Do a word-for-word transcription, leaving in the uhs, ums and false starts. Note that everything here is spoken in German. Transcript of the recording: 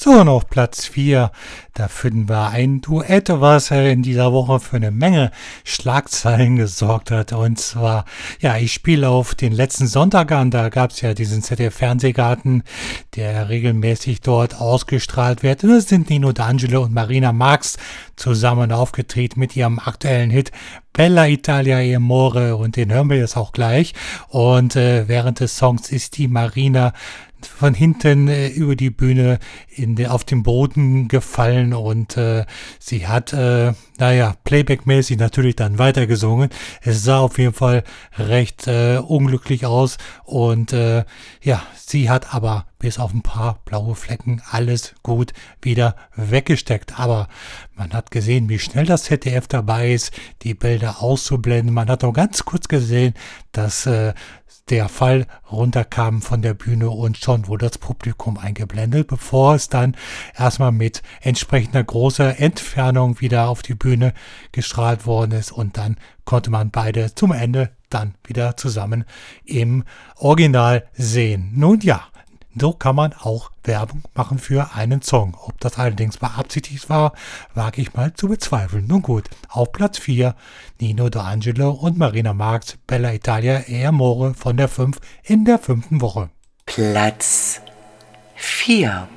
So, und auf Platz vier, da finden wir ein Duett, was in dieser Woche für eine Menge Schlagzeilen gesorgt hat. Und zwar, ja, ich spiele auf den letzten Sonntag an, da gab es ja diesen Z D F-Fernsehgarten, der regelmäßig dort ausgestrahlt wird. Und es sind Nino D'Angelo und Marina Marx zusammen aufgetreten mit ihrem aktuellen Hit Bella Italia e Amore, und den hören wir jetzt auch gleich. Und äh, während des Songs ist die Marina von hinten äh, über die Bühne in de, auf den Boden gefallen, und äh, sie hat, äh, naja, Playback-mäßig natürlich dann weitergesungen. Es sah auf jeden Fall recht äh, unglücklich aus, und äh, ja, sie hat aber bis auf ein paar blaue Flecken alles gut wieder weggesteckt. Aber man hat gesehen, wie schnell das Z D F dabei ist, die Bilder auszublenden. Man hat auch ganz kurz gesehen, dass äh, der Fall runterkam von der Bühne, und schon wurde das Publikum eingeblendet, bevor es dann erstmal mit entsprechender großer Entfernung wieder auf die Bühne gestrahlt worden ist, und dann konnte man beide zum Ende dann wieder zusammen im Original sehen. Nun ja, so kann man auch Werbung machen für einen Song. Ob das allerdings beabsichtigt war, wage ich mal zu bezweifeln. Nun gut, auf Platz vier Nino D'Angelo und Marina Marx, Bella Italia e Amore von der fünf in der fünften Woche. Platz vier.